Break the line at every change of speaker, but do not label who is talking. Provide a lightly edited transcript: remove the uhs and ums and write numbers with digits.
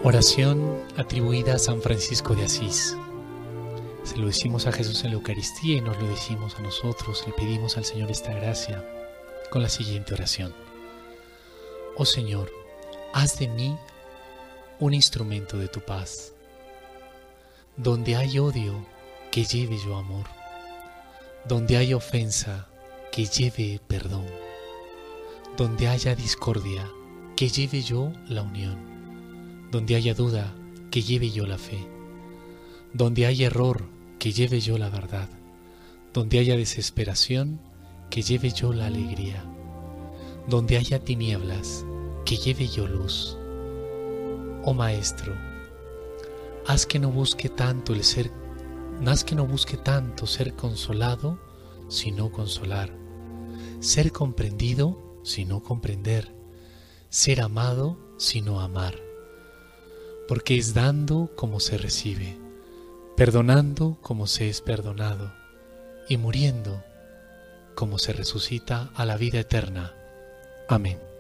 Oración atribuida a San Francisco de Asís. Se lo decimos a Jesús en la Eucaristía y nos lo decimos a nosotros. Le pedimos al Señor esta gracia con la siguiente oración. Oh Señor, haz de mí un instrumento de tu paz. Donde hay odio, que lleve yo amor. Donde hay ofensa, que lleve perdón. Donde haya discordia, que lleve yo la unión. Donde haya duda, que lleve yo la fe. Donde haya error, que lleve yo la verdad. Donde haya desesperación, que lleve yo la alegría. Donde haya tinieblas, que lleve yo luz. Oh Maestro, haz que no busque tanto ser consolado, sino consolar. Ser comprendido, sino comprender. Ser amado, sino amar. Porque es dando como se recibe, perdonando como se es perdonado, y muriendo como se resucita a la vida eterna. Amén.